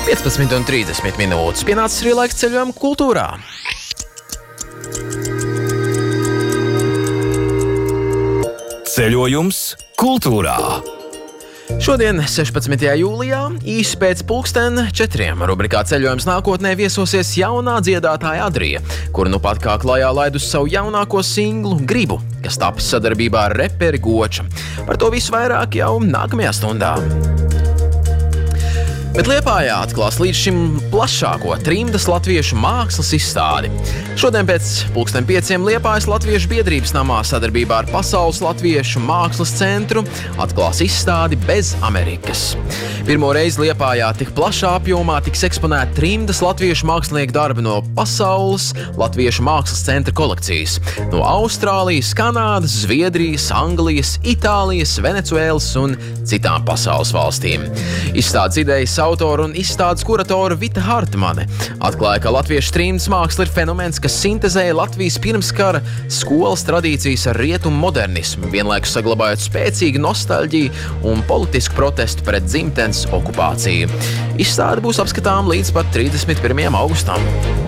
15:30 minūtes. Pienācis arī laiks ceļojuma kultūrā. Ceļojums kultūrā. Šodien, 16. jūlijā, īsi pēc 3:00 rubrikā Ceļojums nākotnē viesosies jaunā dziedātāja Adrija, kur nu pat kā klajā laidus savu jaunāko singlu Gribu, kas tapis sadarbībā ar reperi Goča. Par to visu vairāk jau nākamajā stundā. Bet Liepājā atklās līdz šim plašāko trimdas latviešu mākslas izstādi. Šodien pēc 5:00 Liepājas Latviešu biedrības namā sadarbībā ar Pasaules latviešu mākslas centru atklās izstādi Bez Amerikas. Pirmo reizi Liepājā tik plašā apjomā tiks eksponēta trimdas latviešu mākslinieku darbi no Pasaules latviešu mākslas centra kolekcijas. No Austrālijas, Kanādas, Zviedrijas, Anglijas, Itālijas, Venecuēlas un citām pasaules valstīm. Izstādes idejas autora un izstādes kuratora Vita Hartmane atklāja, ka latviešu trimdas māksla ir fenomens, kas sintezēja Latvijas pirmskara skolas tradīcijas ar rietumu modernismu, vienlaikus saglabājot spēcīgu nostalģiju un politisku protestu pret dzimtenes okupāciju. Izstāde būs apskatām līdz pat 31. augustam.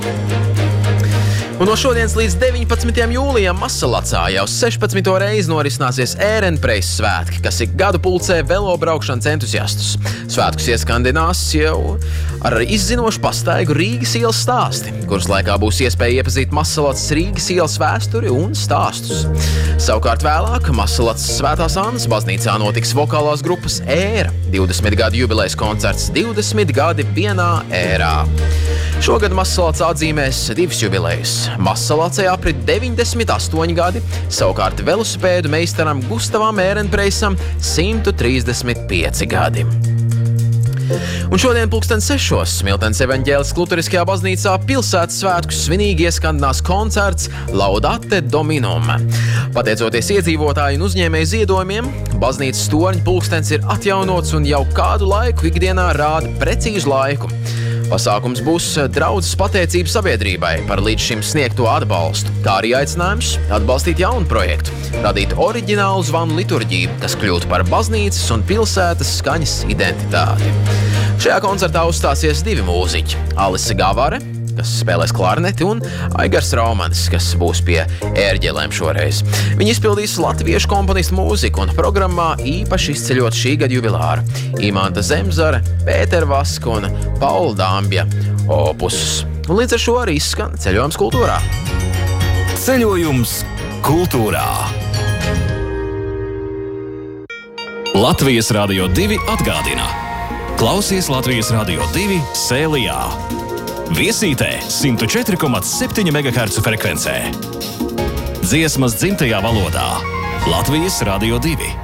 Un no šodienas līdz 19. jūlijam Masalacā jau 16. reizi norisināsies ērenpreis svētki, kas ik gadu pulcē velobraukšanas entuziastus. Svētkus ieskandinās jau ar izzinošu pastaigu Rīgas ielas stāsti, kuras laikā būs iespēja iepazīt Masalacas Rīgas ielas vēsturi un stāstus. Savukārt vēlāk Masalacas Svētās Annas baznīcā notiks vokālās grupas Ēra 20 gadu jubilejas koncerts 20 gadi vienā ērā. Šogad Masalacā atzīmēs divas jubilejas. Masalacē aprit 98 gadi, savukārt velosipēdu meistaram Gustavam Ērenpreisam 135 gadi. Un šodien 6:00 Smiltenes evaņģēliskajā luteriskajā baznīcā pilsētas svētkus svinīgi ieskandinās koncerts Laudate Dominum. Pateicoties iedzīvotāju un uzņēmēju ziedojumiem, baznīcas torņa pulkstenis ir atjaunots un jau kādu laiku ikdienā rāda precīzu laiku. Pasākums būs draudzes pateicība sabiedrībai par līdz šim sniegto atbalstu, kā arī aicinājums atbalstīt jaunu projektu, radīt oriģinālu zvanu liturģiju, kas kļūtu par baznīcas un pilsētas skaņas identitāti. Šajā koncertā uzstāsies divi mūziķi – Alise Gavare, kas spēlēs klarneti, un Aigars Raumanis, kas būs pie ērģelēm šoreiz. Viņi izpildīs latviešu komponistu mūziku un programmā īpaši izceļot šī gada jubilāru Imanta Zemzara, Pētera Vaska un Paula Dambja opusus. Un līdz ar šo arī izskan Ceļojums kultūrā. Ceļojums kultūrā. Latvijas Radio 2 atgādina. Klausies Latvijas Radio 2 Sēlijā. Viesītē 104,7 MHz frekvencē. Dziesmas dzimtajā valodā. Latvijas Radio 2.